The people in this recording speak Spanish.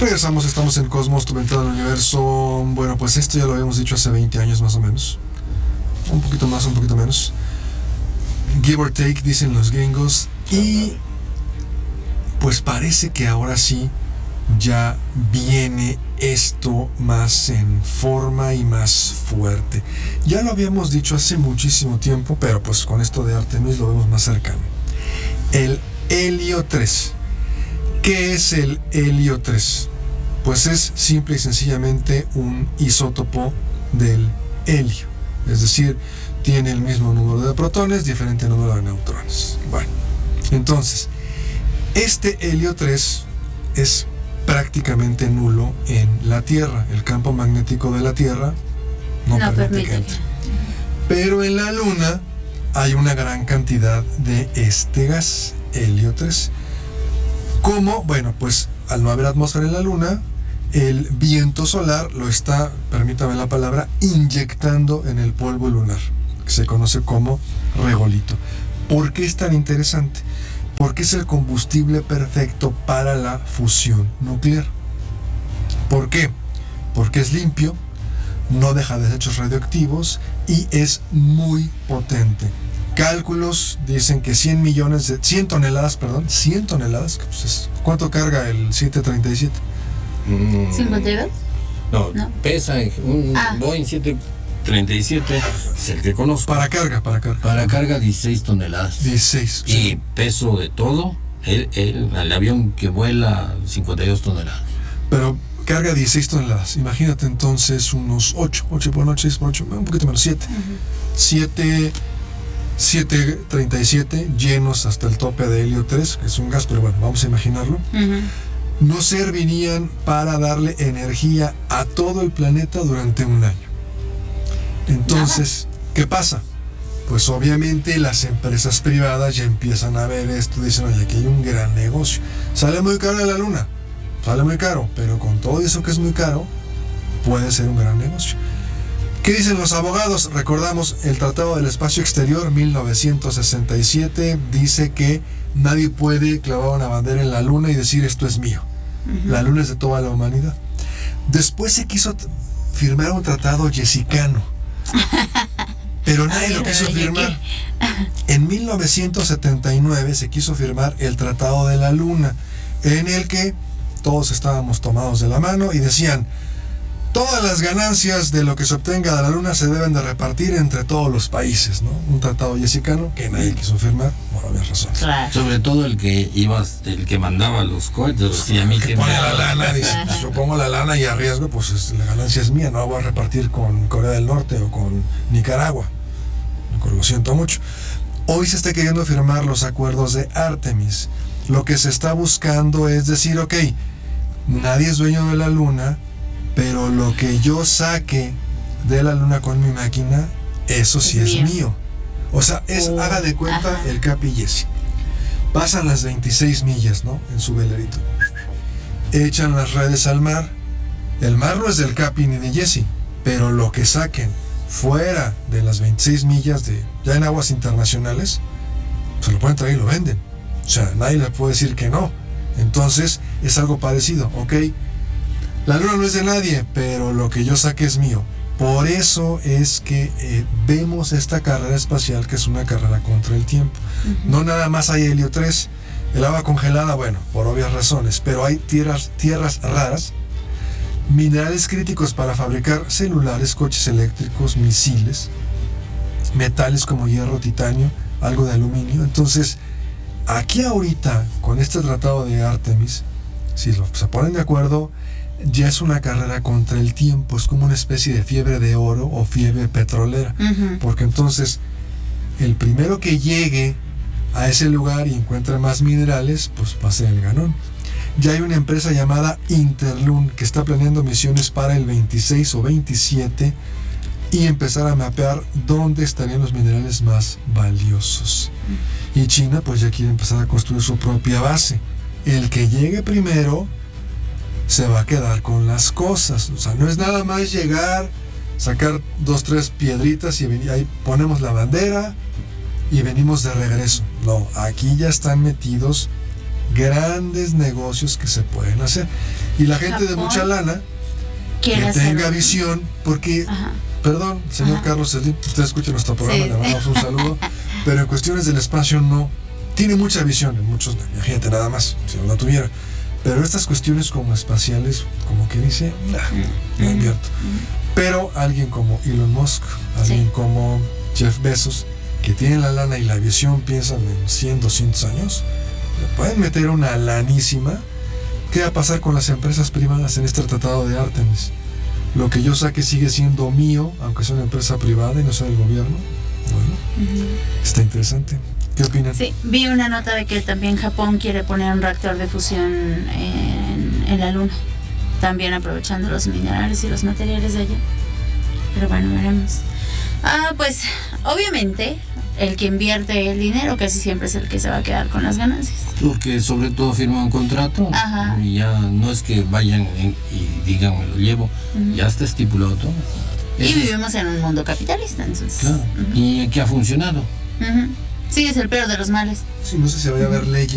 Regresamos, estamos en Cosmos, tu ventana al universo. Bueno, pues esto ya lo habíamos dicho hace 20 años más o menos. Un poquito más, un poquito menos. Give or take, dicen los gringos. Y pues parece que ahora sí ya viene esto más en forma y más fuerte. Ya lo habíamos dicho hace muchísimo tiempo, pero pues con esto de Artemis lo vemos más cercano. El helio 3. ¿Qué es el helio 3? Pues es simple y sencillamente un isótopo del helio. Es decir, tiene el mismo número de protones, diferente número de neutrones. Bueno, entonces, este helio 3 es prácticamente nulo en la Tierra. El campo magnético de la Tierra no permite que entre. Pero en la Luna hay una gran cantidad de este gas, helio 3. ¿Cómo? Bueno, pues al no haber atmósfera en la Luna, el viento solar lo está, permítame la palabra, inyectando en el polvo lunar, que se conoce como regolito. ¿Por qué es tan interesante? Porque es el combustible perfecto para la fusión nuclear. ¿Por qué? Porque es limpio, no deja desechos radioactivos y es muy potente. Cálculos dicen que 100 toneladas, pues ¿cuánto carga el 737? ¿52? No, pesa un Boeing 737, es el que conozco. Para carga 16 toneladas. 16. Y peso de todo, el avión que vuela 52 toneladas. Pero carga 16 toneladas. Imagínate entonces unos 8 por 8, 6 por 8, un poquito menos, 7. 737 llenos hasta el tope de helio 3, que es un gas, pero bueno, vamos a imaginarlo. No servirían para darle energía a todo el planeta durante un año. Entonces, ¿qué pasa? Pues obviamente las empresas privadas ya empiezan a ver esto, dicen, oye, aquí hay un gran negocio. Sale muy caro de la Luna, sale muy caro, pero con todo eso que es muy caro, puede ser un gran negocio. ¿Qué dicen los abogados? Recordamos el Tratado del Espacio Exterior 1967, dice que nadie puede clavar una bandera en la Luna y decir esto es mío. La Luna es de toda la humanidad. Después se quiso firmar un tratado jessicano, pero nadie lo quiso firmar. En 1979 se quiso firmar el Tratado de la Luna, en el que todos estábamos tomados de la mano y decían: todas las ganancias de lo que se obtenga de la Luna se deben de repartir entre todos los países, ¿no? Un tratado jessicano que nadie quiso firmar por obvias razones. Claro. Sobre todo el que mandaba los cohetes, y a mí que pone la lana, dice, pues yo pongo la lana y arriesgo, pues la ganancia es mía, no la voy a repartir con Corea del Norte o con Nicaragua. Lo siento mucho. Hoy se está queriendo firmar los acuerdos de Artemis. Lo que se está buscando es decir, ok, nadie es dueño de la Luna, pero lo que yo saque de la Luna con mi máquina, eso sí es mío. O sea, haga de cuenta el Capi y Jesse. Pasan las 26 millas, ¿no? En su velerito. Echan las redes al mar. El mar no es del Capi ni de Jesse, pero lo que saquen fuera de las 26 millas ya en aguas internacionales, se lo pueden traer y lo venden. O sea, nadie le puede decir que no. Entonces, es algo parecido, ¿ok? La Luna no es de nadie, pero lo que yo saque es mío. Por eso es que vemos esta carrera espacial, que es una carrera contra el tiempo. No nada más hay helio 3, el agua congelada, bueno, por obvias razones, pero hay tierras raras, minerales críticos para fabricar celulares, coches eléctricos, misiles, metales como hierro, titanio, algo de aluminio. Entonces, aquí ahorita, con este tratado de Artemis, si se ponen de acuerdo, ya es una carrera contra el tiempo, es como una especie de fiebre de oro o fiebre petrolera, porque entonces el primero que llegue a ese lugar y encuentre más minerales, pues va a ser el ganón. Ya hay una empresa llamada Interlun que está planeando misiones para el 26 o 27 y empezar a mapear dónde estarían los minerales más valiosos. Y China pues ya quiere empezar a construir su propia base. El que llegue primero se va a quedar con las cosas. O sea, no es nada más llegar, sacar 2, 3 piedritas y ahí ponemos la bandera y venimos de regreso. No, aquí ya están metidos grandes negocios que se pueden hacer. Y la gente de mucha lana que tenga visión, porque, perdón, señor Carlos Slim, usted escucha nuestro programa, le mandamos un saludo, pero en cuestiones del espacio no. Tiene mucha visión en muchos, imagínate nada más, si no la tuviera. Pero estas cuestiones como espaciales, como que dice, no invierto. Pero alguien como Elon Musk, alguien como Jeff Bezos, que tienen la lana y la visión, piensan en 100, 200 años, le pueden meter una lanísima. ¿Qué va a pasar con las empresas privadas en este tratado de Artemis? Lo que yo saque sigue siendo mío, aunque sea una empresa privada y no sea del gobierno. Bueno, está interesante. ¿Qué opinan? Sí, vi una nota de que también Japón quiere poner un reactor de fusión en la Luna, también aprovechando los minerales y los materiales de allá. Pero bueno, veremos. Pues obviamente el que invierte el dinero casi siempre es el que se va a quedar con las ganancias. Porque sobre todo firma un contrato y ya no es que vayan y digan me lo llevo, ya está estipulado todo. Y vivimos en un mundo capitalista, entonces. Claro. Y que ha funcionado. Sí, es el peor de los males. Sí, no sé si vaya a haber leyes